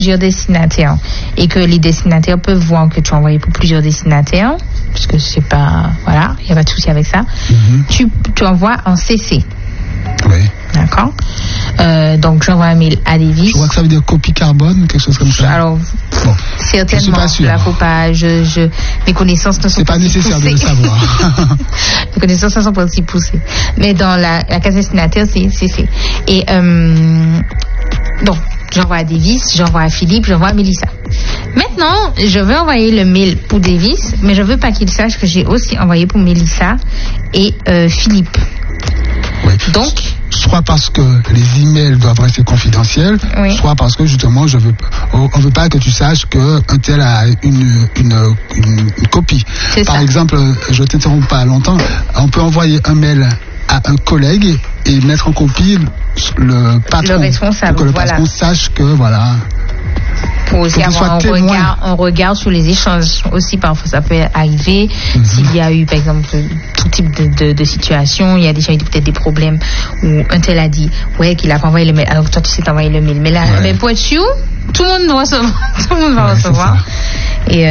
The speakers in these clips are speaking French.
plusieurs destinataires et que les destinataires peuvent voir que tu as envoyé pour plusieurs destinataires, parce que c'est pas, voilà, il n'y a pas de souci avec ça, tu envoies en CC. Oui. D'accord. Donc j'envoie un mail à Davis. Je crois que ça veut dire copie carbone, quelque chose comme ça. Alors, bon, certainement. je suis pas sûr. Là, faut pas. Mes connaissances ne sont pas. C'est pas nécessaire de le savoir. Mes connaissances ne sont pas aussi poussées. Mais dans la case destinataire, c'est. Et donc, j'envoie à Davis, j'envoie à Philippe, j'envoie à Mélissa. Maintenant, je veux envoyer le mail pour Davis, mais je veux pas qu'il sache que j'ai aussi envoyé pour Mélissa et Philippe. Oui. Donc, soit parce que les emails doivent rester confidentiels, oui. Soit parce que justement on veut pas que tu saches que un tel a une copie. Par exemple, je t'interromps pas longtemps, on peut envoyer un mail à un collègue et mettre en copie le patron, le responsable, pour que le patron sache que voilà. Pour aussi avoir un regard sur les échanges aussi, parfois ça peut arriver s'il y a eu par exemple tout type de situation, il y a déjà eu peut-être des problèmes où un tel a dit qu'il a pas envoyé le mail, alors toi tu sais t'envoyer le mail, mais là mais pour être sûr tout le monde va recevoir et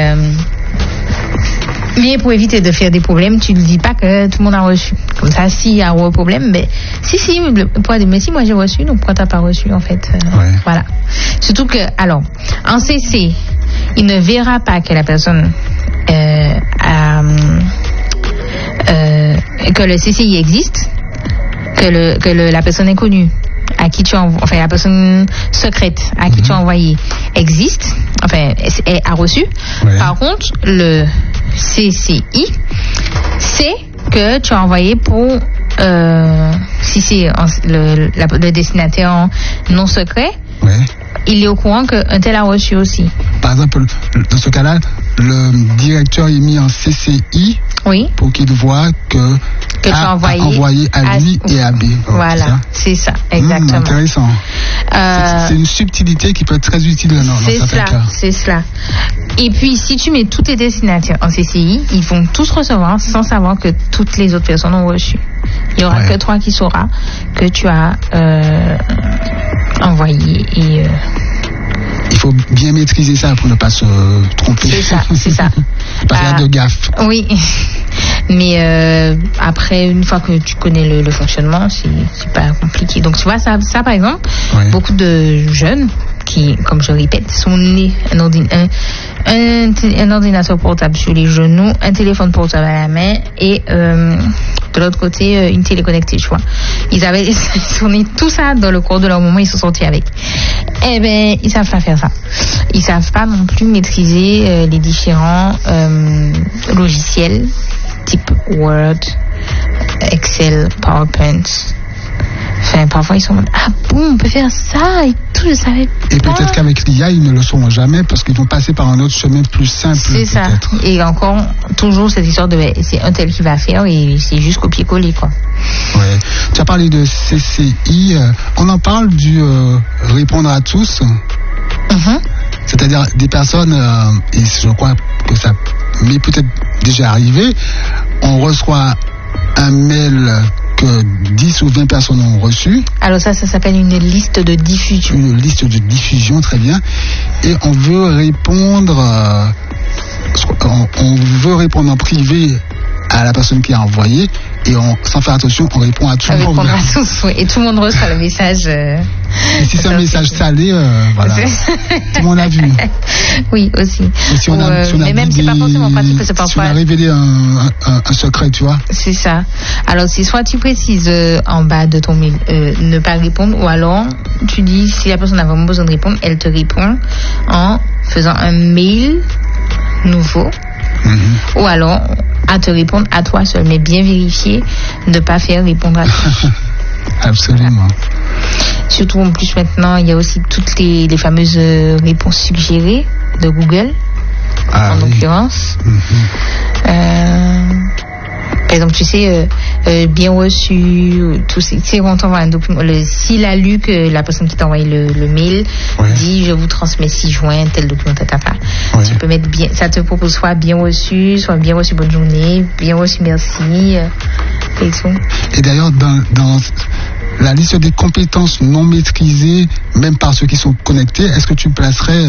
mais pour éviter de faire des problèmes, tu ne dis pas que tout le monde a reçu. Comme ça, s'il y a un problème, mais si moi j'ai reçu, donc pourquoi t'as pas reçu en fait Voilà. Surtout que, alors, en CC, il ne verra pas que la personne que le CCI existe, que la personne inconnue à qui tu envoies, enfin la personne secrète à qui tu as envoyé existe, enfin a reçu. Par contre, le CCI, c'est que tu as envoyé pour si c'est le destinataire non secret, il est au courant qu'un tel a reçu aussi. Par exemple, dans ce cas-là, le directeur est mis en CCI pour qu'il voit que tu as envoyé à lui et à B. Voilà, c'est ça, exactement. Intéressant. C'est une subtilité qui peut être très utile dans certains cas. C'est cela. Et puis, si tu mets tous tes destinataires en CCI, ils vont tous recevoir sans savoir que toutes les autres personnes ont reçu. Il n'y aura que toi qui sauras que tu as envoyé et... Il faut bien maîtriser ça pour ne pas se tromper. C'est ça. Pas faire de gaffe. Oui. Mais après, une fois que tu connais le fonctionnement, c'est pas compliqué. Donc tu vois, ça par exemple, beaucoup de jeunes qui, comme je répète, sont nés un ordinateur portable sur les genoux, un téléphone portable à la main et de l'autre côté une télé connectée, tu vois. Ils sont nés tout ça dans le cours de leur moment, ils sont sortis avec. Eh ben, ils savent pas faire ça. Ils savent pas non plus maîtriser les différents logiciels type Word, Excel, PowerPoint. Enfin, parfois ils sont en mode on peut faire ça et tout, je savais pas. Et peut-être qu'avec l'IA ils ne le sauront jamais parce qu'ils vont passer par un autre chemin plus simple. C'est ça. Et encore toujours cette histoire de c'est un tel qui va faire et c'est juste copier-coller quoi. Ouais. Tu as parlé de CCI, on en parle du répondre à tous. C'est-à-dire des personnes, et je crois que ça m'est peut-être déjà arrivé, on reçoit un mail que 10 ou 20 personnes ont reçu. Alors ça s'appelle une liste de diffusion. Une liste de diffusion, très bien. Et on veut répondre en privé à la personne qui a envoyé et sans faire attention, on répond à tout le monde. Et tout le monde reçoit le message. Et si c'est un message salé, voilà. Tout le monde a vu. Oui, aussi. Si on a mais même c'est pas forcément pratique parce que parfois. Si on a révélé un secret, tu vois. C'est ça. Alors c'est soit tu précises en bas de ton mail ne pas répondre, ou alors tu dis si la personne a vraiment besoin de répondre, elle te répond en faisant un mail nouveau. Ou alors à te répondre à toi seul, mais bien vérifier, ne pas faire répondre à toi. Absolument. Voilà. Surtout en plus maintenant, il y a aussi toutes les fameuses réponses suggérées de Google, en l'occurrence. Par exemple, tu sais, bien reçu, tout tu sais, quand on envoie un document, s'il a lu que la personne qui t'a envoyé le mail dit je vous transmets 6 juin tel document, tu peux mettre bien, ça te propose soit bien reçu bonne journée, bien reçu merci, et tout. Et d'ailleurs, dans la liste des compétences non maîtrisées, même par ceux qui sont connectés, est-ce que tu placerais